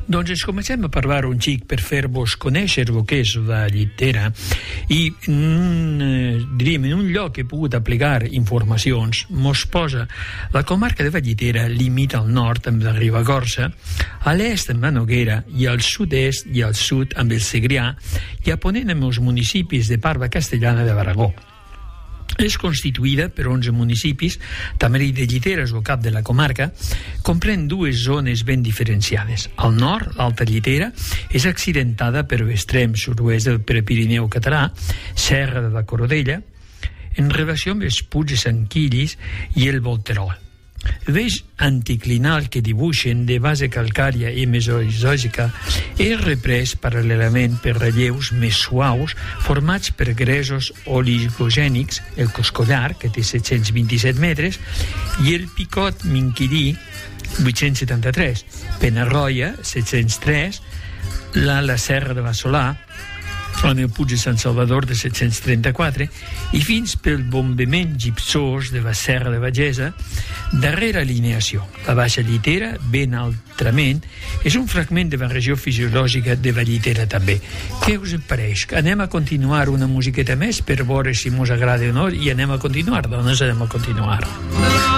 Doncs comencem a parlar un xic per fer-vos conèixer el que és la llitera i diríem, en un lloc que he pogut aplicar informacions mos posa la comarca de Vallitera limita al nord amb la Ribagorça, a l'est amb la Noguera i al sud-est i al sud amb el Segrià i a ponent amb els municipis de Parva Castellana de l'Aragó. És constituïda per 11 municipis. Tamarit de Llitera és el cap de la comarca, comprèn dues zones ben diferenciades. Al nord, l'Alta Llitera és accidentada per l'extrem sud-oest del Prepirineu català, Serra de la Corrodella, en relació amb els Puigs de Sant Quillis i el Volterol. L'eix anticlinal que dibuixen de base calcària i mesozoica és reprès paral·lelament per relleus més suaus formats per gresos oligogènics, el Coscollar, que té 727 metres, i el Picot Minquidí, 873, Penarroia, 703, la Serra de Bassolà, amb el Puig de Sant Salvador de 734 i fins pel bombament gipsós de la Serra de Bagesa, darrera alineació. La Baixa Llitera, ben altrament, és un fragment de la regió fisiològica de la Llitera també. Què us en pareix? Anem a continuar una musiqueta més per veure si mos agrada o no i anem a continuar, doncs anem a continuar.